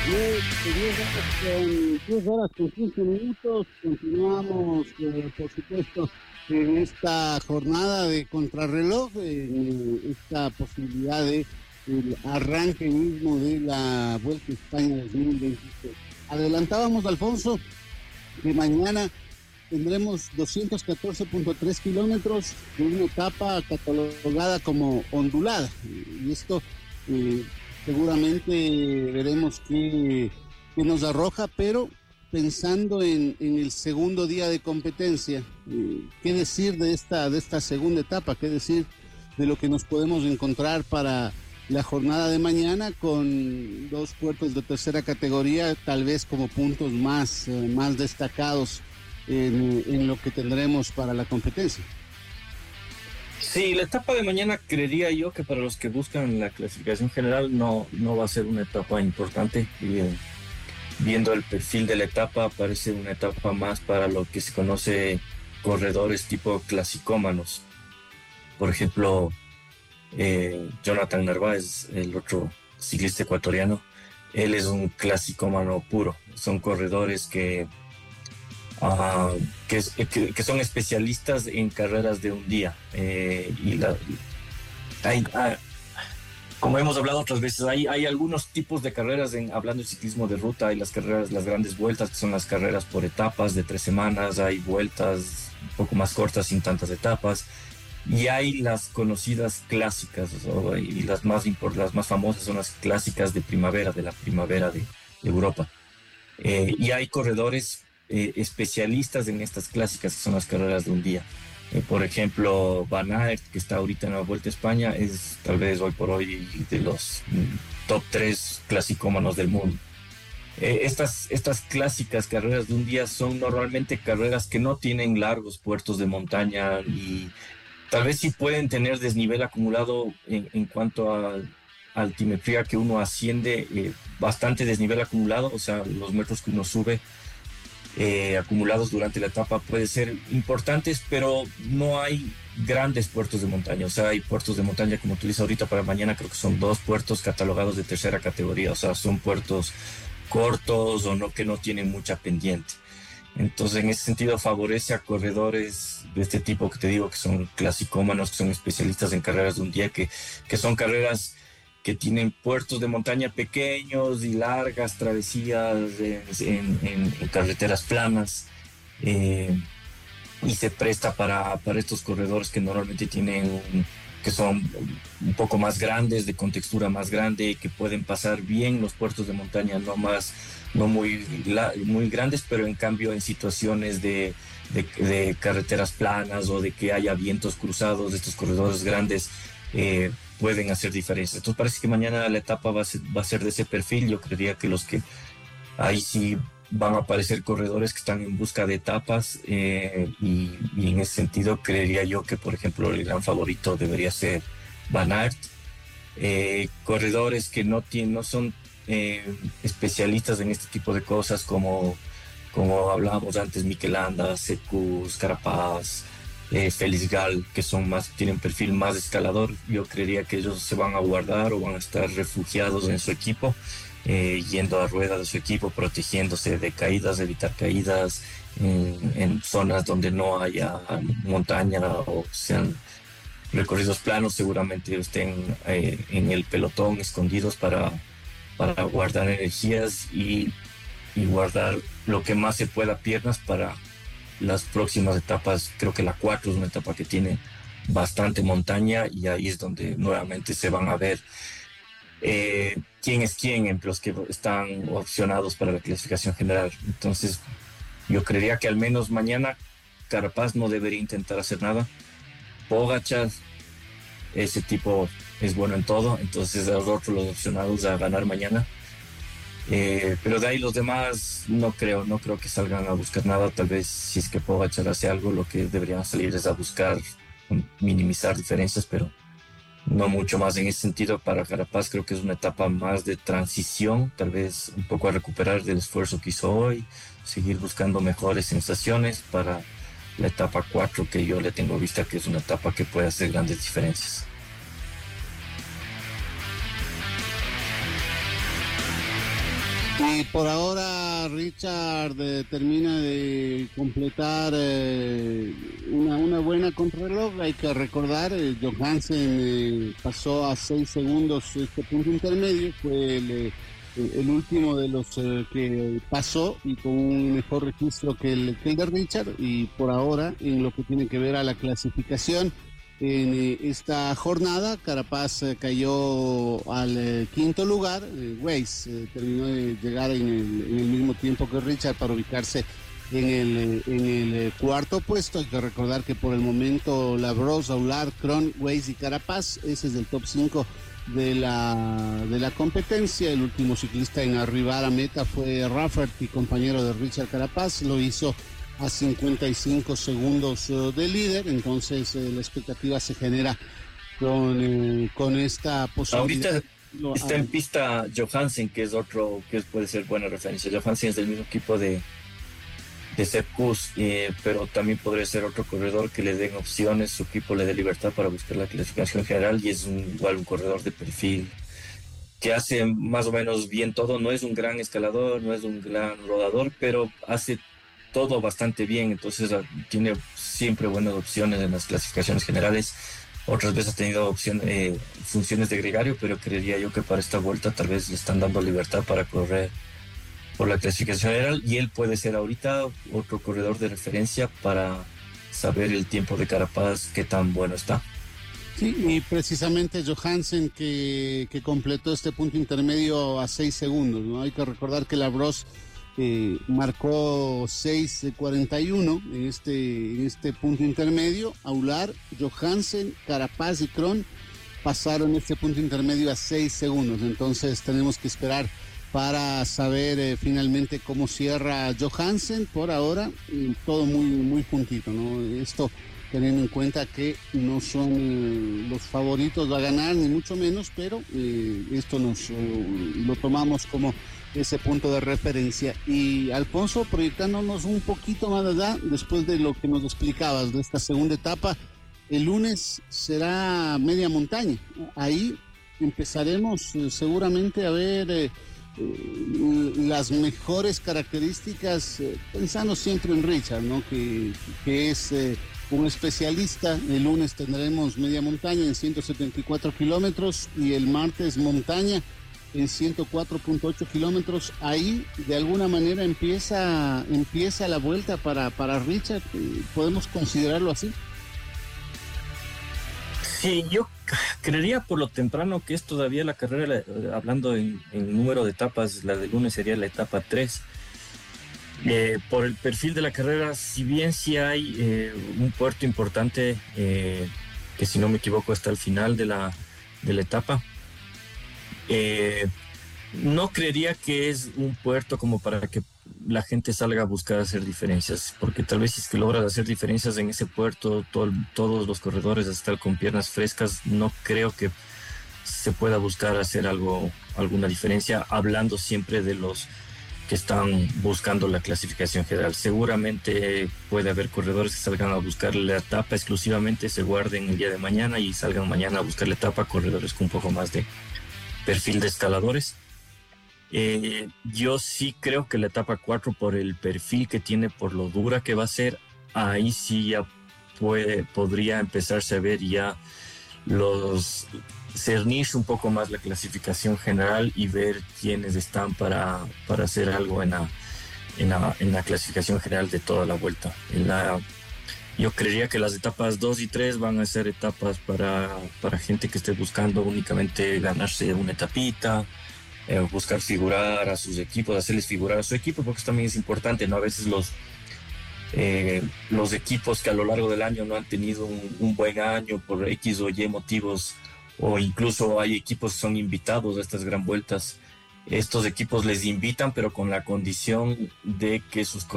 10 horas con 15 minutos. Continuamos, por supuesto, en esta jornada de contrarreloj, en esta posibilidad de el arranque mismo de la Vuelta a España 2023. Adelantábamos, Alfonso, que mañana tendremos 214.3 kilómetros de una etapa catalogada como ondulada. Y esto seguramente veremos qué nos arroja, pero pensando en el segundo día de competencia, ¿qué decir de esta segunda etapa? ¿Qué decir de lo que nos podemos encontrar para la jornada de mañana con dos puertos de tercera categoría, tal vez como puntos más destacados en lo que tendremos para la competencia? Sí, la etapa de mañana creería yo que para los que buscan la clasificación general no va a ser una etapa importante. Viendo el perfil de la etapa, parece una etapa más para lo que se conoce corredores tipo clasicómanos. Por ejemplo, Jonathan Narváez, el otro ciclista ecuatoriano, él es un clasicómano puro. Son corredores que son especialistas en carreras de un día. Como hemos hablado otras veces, hay algunos tipos de carreras, hablando de ciclismo de ruta. Hay las grandes vueltas, que son las carreras por etapas de 3 semanas. Hay vueltas un poco más cortas, sin tantas etapas. Y hay las conocidas clásicas, y las más famosas son las clásicas de la primavera de Europa. Y hay corredores especialistas en estas clásicas, que son las carreras de un día. Por ejemplo, Van Aert, que está ahorita en la Vuelta a España, es tal vez hoy por hoy de los top 3 clasicómanos del mundo. Estas clásicas carreras de un día son normalmente carreras que no tienen largos puertos de montaña, y tal vez sí pueden tener desnivel acumulado en cuanto a altimetría que uno asciende, bastante desnivel acumulado, o sea, los metros que uno sube acumulados durante la etapa pueden ser importantes, pero no hay grandes puertos de montaña. O sea, hay puertos de montaña, como tú dices ahorita, para mañana creo que son 2 puertos catalogados de tercera categoría, o sea, son puertos cortos o que no tienen mucha pendiente. Entonces, en ese sentido, favorece a corredores de este tipo que te digo, que son clasicómanos, que son especialistas en carreras de un día, que son carreras que tienen puertos de montaña pequeños y largas travesías en carreteras planas, y se presta para estos corredores que normalmente que son un poco más grandes, de contextura más grande, que pueden pasar bien los puertos de montaña, no muy grandes, pero en cambio en situaciones de carreteras planas o de que haya vientos cruzados, estos corredores grandes pueden hacer diferencia. Entonces parece que mañana la etapa va a ser de ese perfil. Yo creería que ahí sí van a aparecer corredores que están en busca de etapas, y en ese sentido creería yo que, por ejemplo, el gran favorito debería ser Van Aert. Corredores que no son especialistas en este tipo de cosas, como hablábamos antes, Mikel Landa, Sekus, Carapaz, Félix Gall, que tienen perfil más escalador. Yo creería que ellos se van a guardar o van a estar refugiados en su equipo, yendo a rueda de su equipo, protegiéndose de caídas, evitar caídas en zonas donde no haya montaña o sean recorridos planos. Seguramente estén en el pelotón, escondidos para guardar energías y guardar lo que más se pueda piernas para las próximas etapas. Creo que la 4 es una etapa que tiene bastante montaña, y ahí es donde nuevamente se van a ver quién es quién entre los que están opcionados para la clasificación general. Entonces yo creería que al menos mañana Carapaz no debería intentar hacer nada. Pogačar, ese tipo es bueno en todo, entonces los otros los opcionados a ganar mañana. Pero de ahí los demás no creo que salgan a buscar nada. Tal vez si es que Pogačar hace algo, lo que deberían salir es a buscar minimizar diferencias, pero no mucho más en ese sentido. Para Carapaz creo que es una etapa más de transición, tal vez un poco a recuperar del esfuerzo que hizo hoy, seguir buscando mejores sensaciones para la etapa 4, que yo le tengo vista que es una etapa que puede hacer grandes diferencias. Y por ahora Richard termina de completar una buena contrarreloj. Hay que recordar, Johansen pasó a 6 segundos este punto intermedio, fue el último de los que pasó y con un mejor registro que el de Richard. Y por ahora, en lo que tiene que ver a la clasificación, en esta jornada, Carapaz cayó al quinto lugar. Weiss terminó de llegar en el mismo tiempo que Richard para ubicarse en el cuarto puesto. Hay que recordar que por el momento Labros, Aulard, Kron, Weiss y Carapaz, ese es el top 5 de la competencia. El último ciclista en arribar a meta fue Raffert, y compañero de Richard Carapaz, lo hizo a 55 segundos de líder. Entonces la expectativa se genera con esta posibilidad. Ahorita está en pista Johansen, que es otro que puede ser buena referencia. Johansen es del mismo equipo de Sepp Kuss, pero también podría ser otro corredor que le den opciones, su equipo le dé libertad para buscar la clasificación general, y es igual un corredor de perfil que hace más o menos bien todo. No es un gran escalador, no es un gran rodador, pero hace todo bastante bien, entonces tiene siempre buenas opciones en las clasificaciones generales. Otras veces ha tenido funciones de gregario, pero creería yo que para esta vuelta tal vez le están dando libertad para correr por la clasificación general, y él puede ser ahorita otro corredor de referencia para saber el tiempo de Carapaz, qué tan bueno está. Sí, y precisamente Johansen que completó este punto intermedio a 6 segundos, ¿no? Hay que recordar que Labros marcó 6:41 en este punto intermedio. Aulard, Johansen, Carapaz y Kron pasaron este punto intermedio a 6 segundos. Entonces tenemos que esperar para saber finalmente cómo cierra Johansen. Por ahora todo muy, muy juntito, ¿no? Esto teniendo en cuenta que no son los favoritos a ganar, ni mucho menos, pero esto lo tomamos como ese punto de referencia. Y Alfonso, proyectándonos un poquito más allá, después de lo que nos explicabas de esta segunda etapa, el lunes será media montaña. Ahí empezaremos seguramente a ver las mejores características, pensando siempre en Richard, ¿no? que es un especialista. El lunes tendremos media montaña en 174 kilómetros y el martes montaña en 104.8 kilómetros. Ahí de alguna manera empieza la vuelta para Richard. ¿Podemos considerarlo así? Sí, yo creería por lo temprano que es todavía la carrera, hablando en número de etapas, la del lunes sería la etapa 3. Por el perfil de la carrera, si bien sí hay un puerto importante, que si no me equivoco está al final de la etapa, no creería que es un puerto como para que la gente salga a buscar hacer diferencias, porque tal vez si es que logras hacer diferencias en ese puerto, todos los corredores están con piernas frescas, no creo que se pueda buscar hacer alguna diferencia, hablando siempre de los que están buscando la clasificación general. Seguramente puede haber corredores que salgan a buscar la etapa exclusivamente, se guarden el día de mañana y salgan mañana a buscar la etapa, corredores con un poco más de perfil de escaladores. Yo sí creo que la etapa 4, por el perfil que tiene, por lo dura que va a ser, ahí sí ya podría empezarse a ver ya cernirse un poco más la clasificación general y ver quiénes están para hacer algo en la clasificación general de toda la vuelta. Yo creería que las etapas 2 y 3 van a ser etapas para gente que esté buscando únicamente ganarse una etapita, buscar figurar a sus equipos, hacerles figurar a su equipo, porque eso también es importante, ¿no? A veces los equipos que a lo largo del año no han tenido un buen año por X o Y motivos, o incluso hay equipos que son invitados a estas gran vueltas. Estos equipos les invitan, pero con la condición de que sus